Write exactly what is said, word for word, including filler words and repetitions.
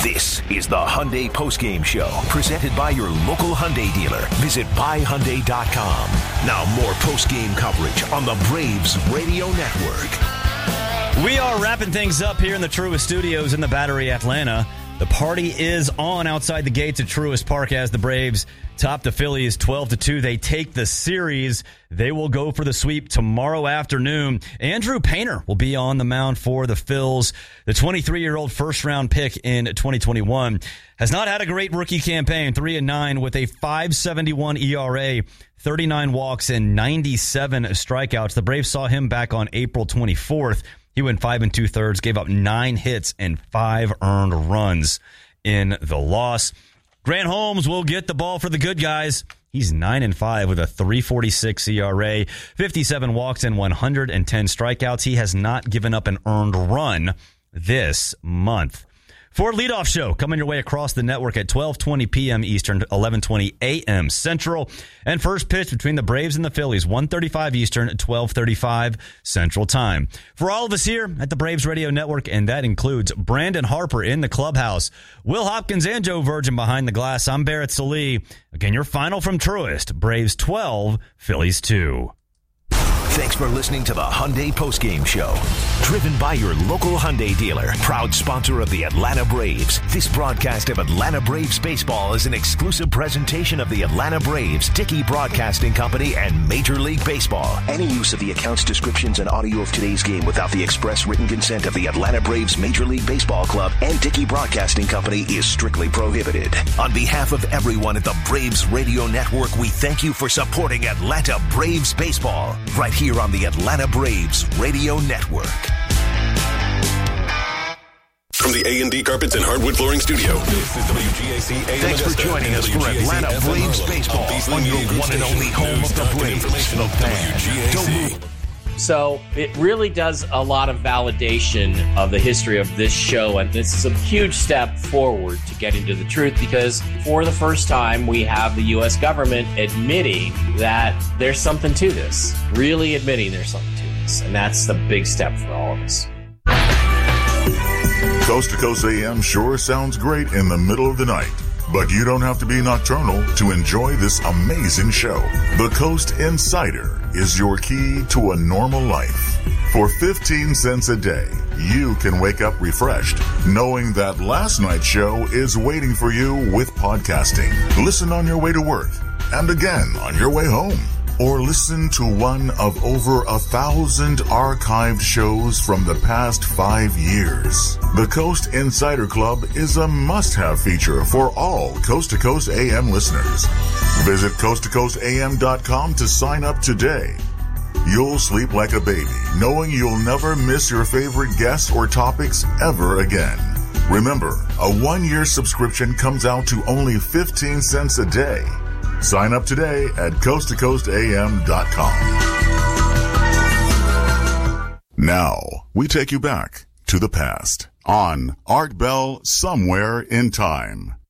This is the Hyundai Postgame Show, presented by your local Hyundai dealer. Visit buy hyundai dot com. Now more postgame coverage on the Braves Radio Network. We are wrapping things up here in the Truist Studios in the Battery, Atlanta. The party is on outside the gates at Truist Park as the Braves top the Phillies twelve to two. They take the series. They will go for the sweep tomorrow afternoon. Andrew Painter will be on the mound for the Phils. The twenty-three-year-old first-round pick in twenty twenty-one has not had a great rookie campaign, three and nine with a five seventy-one E R A, thirty-nine walks, and ninety-seven strikeouts. The Braves saw him back on April twenty-fourth. He went five and two-thirds, gave up nine hits and five earned runs in the loss. Grant Holmes will get the ball for the good guys. He's nine and five with a three forty-six E R A, fifty-seven walks, and one hundred ten strikeouts. He has not given up an earned run this month. For leadoff show, coming your way across the network at twelve twenty p.m. Eastern, eleven twenty a.m. Central. And first pitch between the Braves and the Phillies, one thirty-five Eastern, twelve thirty-five Central Time. For all of us here at the Braves Radio Network, and that includes Brandon Harper in the clubhouse, Will Hopkins and Joe Virgin behind the glass, I'm Barrett Salee. Again, your final from Truist, Braves twelve, Phillies two. Thanks for listening to the Hyundai Postgame Show. Driven by your local Hyundai dealer, proud sponsor of the Atlanta Braves. This broadcast of Atlanta Braves baseball is an exclusive presentation of the Atlanta Braves, Dickey Broadcasting Company, and Major League Baseball. Any use of the accounts, descriptions, and audio of today's game without the express written consent of the Atlanta Braves Major League Baseball Club and Dickey Broadcasting Company is strictly prohibited. On behalf of everyone at the Braves Radio Network, we thank you for supporting Atlanta Braves baseball. Right here Here on the Atlanta Braves Radio Network. From the A and D Carpets and Hardwood Flooring Studio, this is W G A C A M Thanks for joining us for Atlanta Braves baseball on your one and only home of the Braves. The fan. Don't move. So it really does a lot of validation of the history of this show, and this is a huge step forward to getting to the truth, because for the first time we have the U S government admitting that there's something to this, really admitting there's something to this, and that's the big step for all of us. Coast to Coast A M sure sounds great in the middle of the night, but you don't have to be nocturnal to enjoy this amazing show. The Coast Insider is your key to a normal life. For fifteen cents a day, you can wake up refreshed, knowing that last night's show is waiting for you with podcasting. Listen on your way to work, and again on your way home. Or listen to one of over a thousand archived shows from the past five years. The Coast Insider Club is a must-have feature for all Coast to Coast A M listeners. Visit coast to coast a m dot com to sign up today. You'll sleep like a baby, knowing you'll never miss your favorite guests or topics ever again. Remember, a one-year subscription comes out to only fifteen cents a day. Sign up today at coast to coast a m dot com. Now, we take you back to the past on Art Bell Somewhere in Time.